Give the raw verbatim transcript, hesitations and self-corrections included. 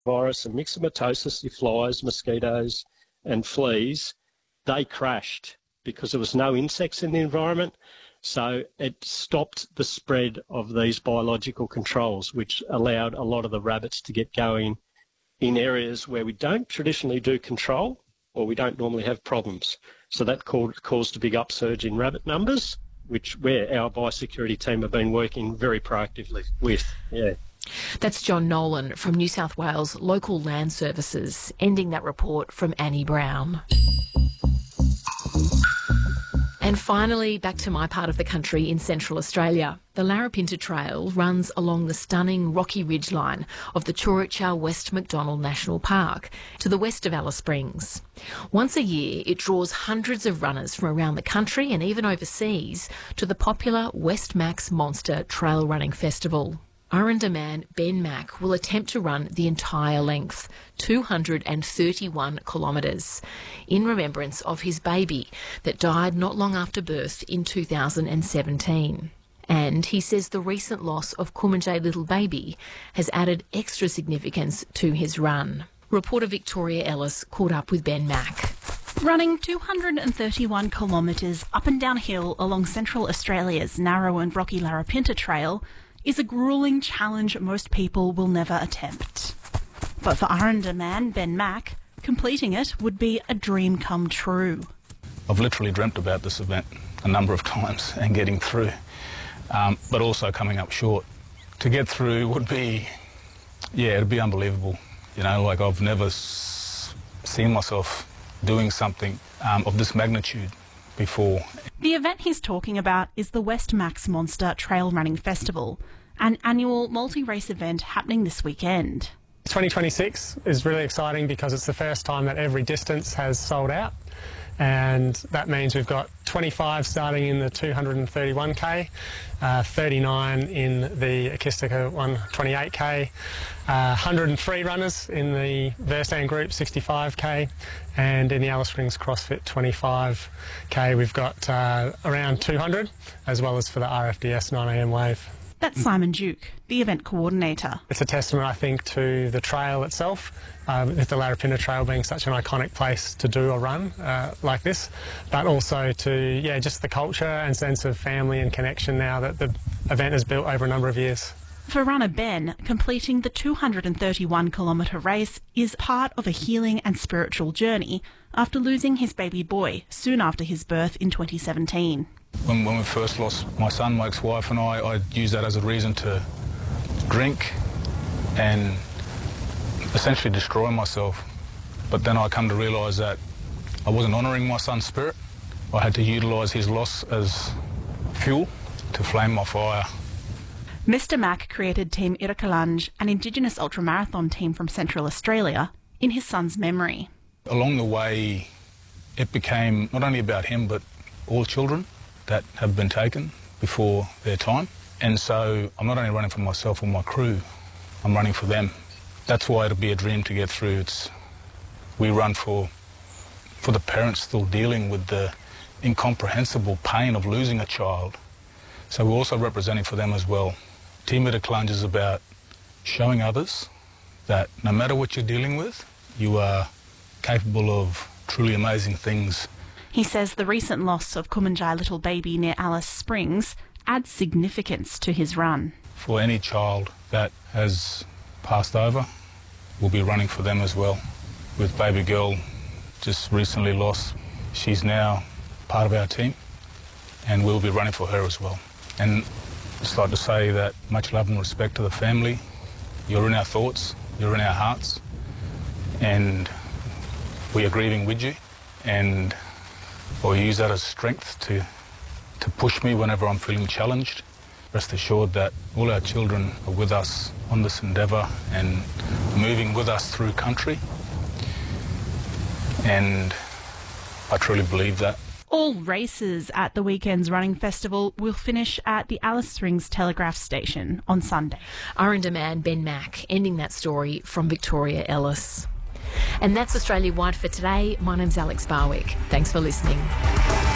virus and myxomatosis, your flies, mosquitoes and fleas, they crashed because there was no insects in the environment. So it stopped the spread of these biological controls, which allowed a lot of the rabbits to get going in areas where we don't traditionally do control or we don't normally have problems. So that caused a big upsurge in rabbit numbers, which where our biosecurity team have been working very proactively with. Yeah. That's John Nolan from New South Wales Local Land Services, ending that report from Annie Brown. And finally, back to my part of the country in Central Australia. The Larapinta Trail runs along the stunning rocky ridgeline of the Churrichar West Macdonald National Park to the west of Alice Springs. Once a year, it draws hundreds of runners from around the country and even overseas to the popular West Max Monster Trail Running Festival. Aranda man Ben Mack will attempt to run the entire length, two hundred thirty-one kilometres, in remembrance of his baby that died not long after birth in two thousand seventeen. And he says the recent loss of Kumanjay Little Baby has added extra significance to his run. Reporter Victoria Ellis caught up with Ben Mack. Running two hundred thirty-one kilometres up and down hill along Central Australia's narrow and rocky Larapinta Trail is a gruelling challenge most people will never attempt. But for Aranda man Ben Mack, completing it would be a dream come true. I've literally dreamt about this event a number of times and getting through, um, but also coming up short. To get through would be, yeah, it'd be unbelievable. You know, like I've never s- seen myself doing something um, of this magnitude before. The event he's talking about is the West Max Monster Trail Running Festival, an annual multi-race event happening this weekend. twenty twenty-six is really exciting because it's the first time that every distance has sold out, and that means we've got twenty-five starting in the two hundred thirty-one K, uh, thirty-nine in the Akistika one twenty-eight K, uh, one hundred three runners in the Versan Group sixty-five K, and in the Alice Springs CrossFit twenty-five K we've got uh, around two hundred, as well as for the R F D S nine A M wave. That's Simon Duke, the event coordinator. It's a testament, I think, to the trail itself, uh, with the Larapinta Trail being such an iconic place to do a run uh, like this, but also to, yeah, just the culture and sense of family and connection now that the event has built over a number of years. For runner Ben, completing the two hundred thirty-one kilometre race is part of a healing and spiritual journey after losing his baby boy soon after his birth in twenty seventeen. When, when we first lost my son, my ex-wife and I, I used that as a reason to drink and essentially destroy myself. But then I come to realise that I wasn't honouring my son's spirit. I had to utilise his loss as fuel to flame my fire. Mister Mack created Team Irakalanj, an Indigenous ultramarathon team from Central Australia, in his son's memory. Along the way, it became not only about him, but all children that have been taken before their time. And so I'm not only running for myself and my crew, I'm running for them. That's why it'll be a dream to get through. It's, we run for, for the parents still dealing with the incomprehensible pain of losing a child. So we're also representing for them as well. Team Irakalanj is about showing others that no matter what you're dealing with, you are capable of truly amazing things. He says the recent loss of Kumanjay Little Baby near Alice Springs adds significance to his run. For any child that has passed over, we'll be running for them as well. With baby girl just recently lost, she's now part of our team and we'll be running for her as well. And just like to say that much love and respect to the family. You're in our thoughts, you're in our hearts, and we are grieving with you, and I'll use that as strength to, to push me whenever I'm feeling challenged. Rest assured that all our children are with us on this endeavour and moving with us through country, and I truly believe that. All races at the weekend's running festival will finish at the Alice Springs Telegraph Station on Sunday. Aranda man Ben Mack, ending that story from Victoria Ellis. And that's Australia Wide for today. My name's Alex Barwick. Thanks for listening.